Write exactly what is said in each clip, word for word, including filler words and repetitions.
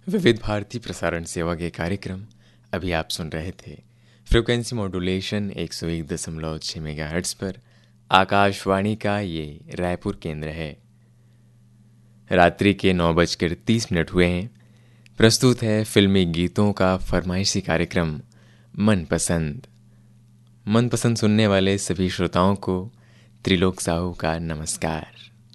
विविध भारती प्रसारण सेवा के कार्यक्रम अभी आप सुन रहे थे। फ्रीक्वेंसी मॉड्यूलेशन एक सौ एक दशमलव छः मेगाहर्ट्ज़ पर आकाशवाणी का ये रायपुर केंद्र है। रात्रि के नौ बजकर तीस मिनट हुए हैं। प्रस्तुत है फिल्मी गीतों का फरमाइशी कार्यक्रम मनपसंद। मनपसंद सुनने वाले सभी श्रोताओं को त्रिलोक साहू का नमस्कार।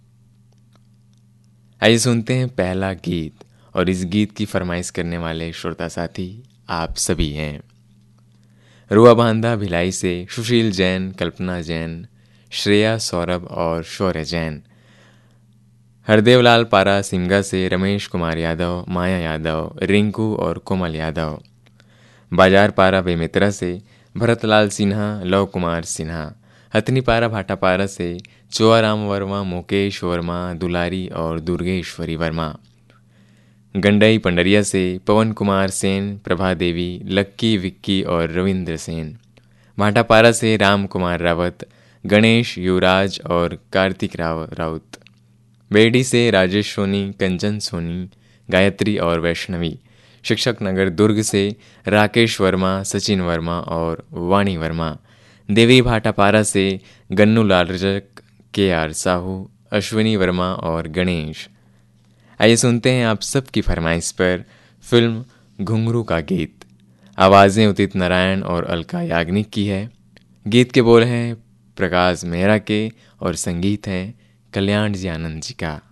आइए सुनते हैं पहला गीत, और इस गीत की फरमाइश करने वाले श्रोता साथी आप सभी हैं। रुआ बांधा भिलाई से सुशील जैन, कल्पना जैन, श्रेया सौरभ और शौर्य जैन। हरदेवलाल पारा सिमगा से रमेश कुमार यादव, माया यादव, रिंकू और कोमल यादव। बाजार पारा बेमित्रा से भरतलाल सिन्हा, लव कुमार सिन्हा। हथनी पारा भाटापारा से चोआराम वर्मा, मुकेश वर्मा, दुलारी और दुर्गेश्वरी वर्मा। गंडई पंडरिया से पवन कुमार सेन, प्रभा देवी, लक्की, विक्की और रविंद्र सेन। भाटापारा से राम कुमार रावत, गणेश, युवराज और कार्तिक राव राउत। बेड़ी से राजेश सोनी, कंचन सोनी, गायत्री और वैष्णवी। शिक्षक नगर दुर्ग से राकेश वर्मा, सचिन वर्मा और वाणी वर्मा। देवी भाटापारा से गन्नू लाल रजक, के आर साहू, अश्विनी वर्मा और गणेश। आइए सुनते हैं आप सबकी फरमाइश पर फिल्म घुंघरू का गीत। आवाज़ें उदित नारायण और अलका याग्निक की है। गीत के बोल हैं प्रकाश मेहरा के और संगीत हैं कल्याण जी आनंद जी का।